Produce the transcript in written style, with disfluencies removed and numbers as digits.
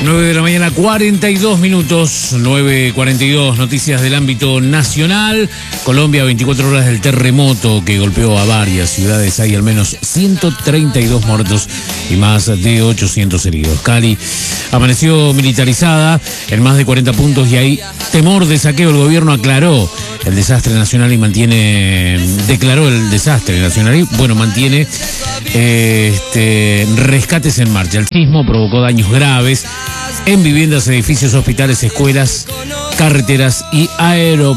9 de la mañana, 42 minutos, 9:42, noticias del ámbito nacional. Colombia, 24 horas del terremoto que golpeó a varias ciudades. Hay al menos 132 muertos y más de 800 heridos. Cali amaneció militarizada en más de 40 puntos y hay temor de saqueo. El gobierno aclaró el desastre nacional y declaró el desastre nacional y, mantiene rescates en marcha. El sismo provocó daños graves en viviendas, edificios, hospitales, escuelas, carreteras y aeropuertos.